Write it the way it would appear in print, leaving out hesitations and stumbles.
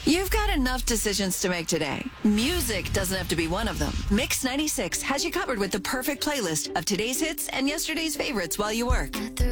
You've got enough decisions to make today. Music doesn't have to be one of them. Mix 96 has you covered with the perfect playlist of today's hits and yesterday's favorites while you work.